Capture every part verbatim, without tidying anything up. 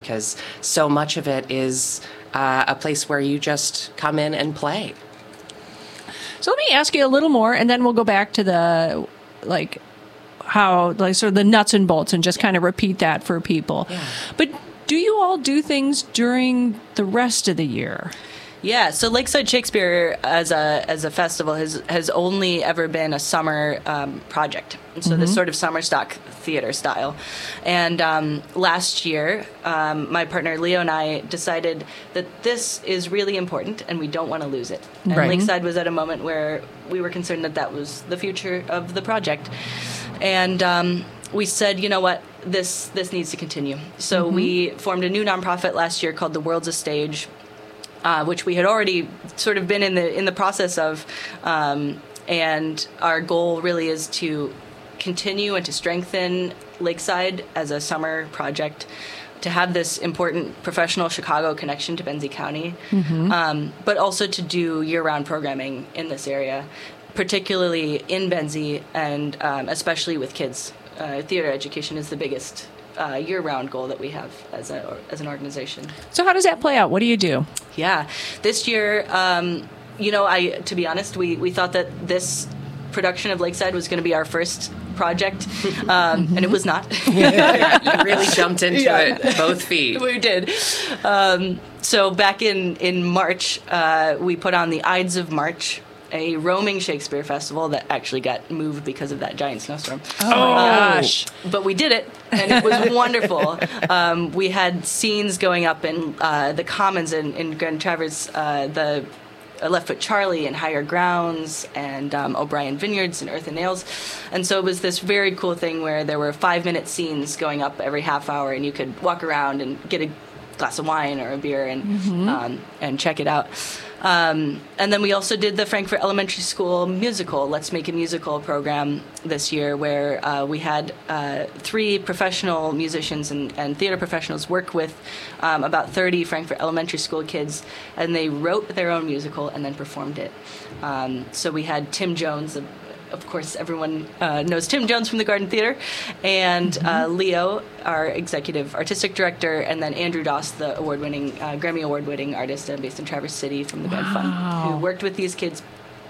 because so much of it is uh, a place where you just come in and play. So let me ask you a little more, and then we'll go back to the, like, how, like, sort of the nuts and bolts and just kind of repeat that for people. Yeah. But do you all do things during the rest of the year? Yeah, so Lakeside Shakespeare as a as a festival has has only ever been a summer um, project. So Mm-hmm. this sort of summer stock theater style. And um, last year, um, my partner Leo and I decided that this is really important and we don't want to lose it. And Right. Lakeside was at a moment where we were concerned that that was the future of the project. And um, we said, you know what, this this needs to continue. So Mm-hmm. we formed a new nonprofit last year called The World's a Stage, Uh, which we had already sort of been in the in the process of, um, and our goal really is to continue and to strengthen Lakeside as a summer project, to have this important professional Chicago connection to Benzie County, Mm-hmm. um, but also to do year-round programming in this area, particularly in Benzie and um, especially with kids. Uh, theater education is the biggest Uh, year-round goal that we have as a as an organization. So how does that play out? What do you do? Yeah, this year, um, you know, I to be honest, we we thought that this production of Lakeside was going to be our first project, um, and it was not. You really jumped into Yeah. it, both feet. We did. Um, so back in in March, uh, we put on the Ides of March, a roaming Shakespeare festival that actually got moved because of that giant snowstorm. Oh, my gosh. But we did it, and it was wonderful. Um, we had scenes going up in uh, the Commons in, in Grand Traverse, uh, the uh, Left Foot Charlie and Higher Grounds and um, O'Brien Vineyards and Earth and Nails. And so it was this very cool thing where there were five-minute scenes going up every half hour, and you could walk around and get a glass of wine or a beer and um, and check it out. Um, and then we also did the Frankfurt Elementary School musical, Let's Make a Musical program this year, where uh, we had uh, three professional musicians and, and theater professionals work with um, about thirty Frankfurt Elementary School kids, and they wrote their own musical and then performed it. Um, so we had Tim Jones, a of course, everyone uh, knows Tim Jones from the Garden Theater, and Mm-hmm. uh, Leo, our executive artistic director, and then Andrew Doss, the award-winning, uh, Grammy Award-winning artist uh, based in Traverse City from the Band Fund, who worked with these kids.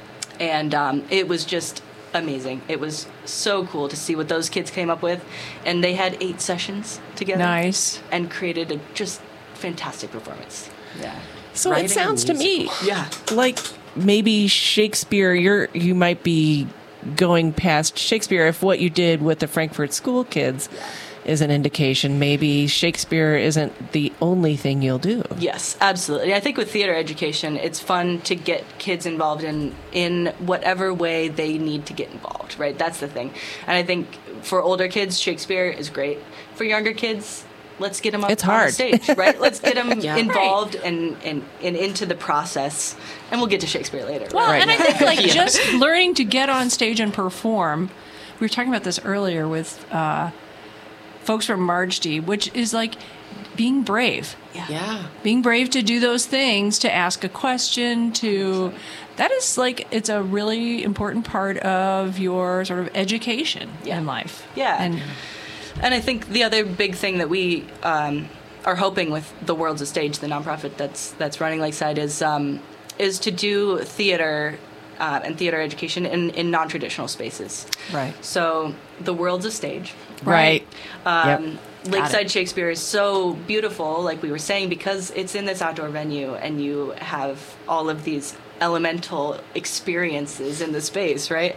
And um, it was just amazing. It was so cool to see what those kids came up with. And they had eight sessions together. Nice. And created a just fantastic performance. Yeah. So Writing it sounds to me Yeah. like maybe Shakespeare, you're you might be going past Shakespeare if what you did with the Frankfurt School kids is an indication. Maybe Shakespeare isn't the only thing you'll do. Yes, absolutely. I think with theater education, it's fun to get kids involved in in whatever way they need to get involved, right? That's the thing. And I think for older kids, Shakespeare is great. For younger kids, let's get them up It's on hard. the stage, right? Let's get them Yeah. involved and, and, and into the process. And we'll get to Shakespeare later. Well, right? and I think like Yeah. just learning to get on stage and perform. We were talking about this earlier with uh, folks from Margedy, which is like being brave. Yeah. Being brave to do those things, to ask a question, to that is like it's a really important part of your sort of education Yeah. in life. Yeah. And And I think the other big thing that we um, are hoping with the World's a Stage, the nonprofit that's that's running Lakeside, is um, is to do theater uh, and theater education in, in non-traditional spaces. right. So the World's a Stage. Right. Um, Got Lakeside it. Shakespeare is so beautiful, like we were saying, because it's in this outdoor venue and you have all of these elemental experiences in the space, right?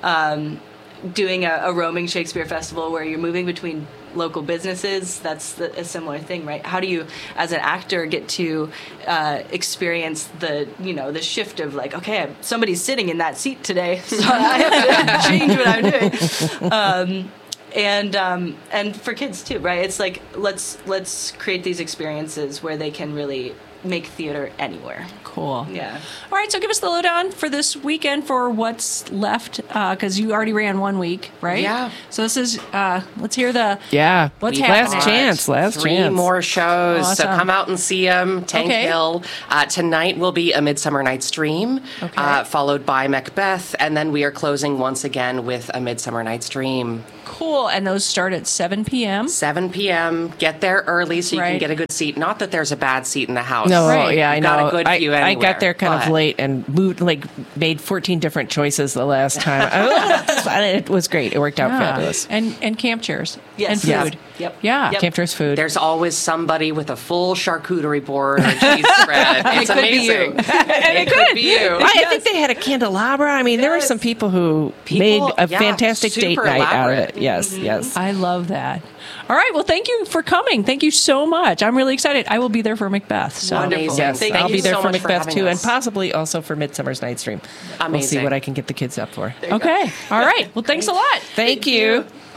Um, doing a, a roaming Shakespeare festival where you're moving between local businesses, that's the, a similar thing, right? How do you, as an actor, get to uh, experience the, you know, the shift of like, okay, somebody's sitting in that seat today, so I have to change what I'm doing. Um, and um, and for kids too, right? It's like let's let's create these experiences where they can really make theater anywhere. Cool. Yeah. All right, so give us the lowdown for this weekend for what's left, because you already ran one week, right? Yeah. So this is, uh, let's hear the, Yeah. What's We've happening? Last chance. Last Three chance. more shows, so Awesome. come out and see them. Tank Okay. Hill. Uh, tonight will be A Midsummer Night's Dream, Okay. uh, followed by Macbeth, and then we are closing once again with A Midsummer Night's Dream. cool, and those start at seven p.m. seven p.m. Get there early so you Right. can get a good seat. Not that there's a bad seat in the house. No, Right. yeah, I You've know. got a good I, view I anywhere, got there kind of but- late and moved, like made fourteen different choices the last time. I- it was great. It worked out Yeah. fabulous. And and camp chairs. Yes. And Yes. food. Yep. Yeah. Yep. Camp Tourist food. There's always somebody with a full charcuterie board or cheese spread. It's It could be amazing. you. It could be you. I, I think they had a candelabra. I mean, there were some people who People- made a yeah, fantastic date super night out of elaborate. it. Yes, yes. I love that. All right. Well, thank you for coming. Thank you so much. I'm really excited. I will be there for Macbeth. So. Wonderful. Yes, Thank I'll you be there so for much for Macbeth having too, and us. possibly also for Midsummer's Night's Dream. We'll see Amazing. what I can get the kids up for. Okay. All right. Well, thanks a lot. Thank you.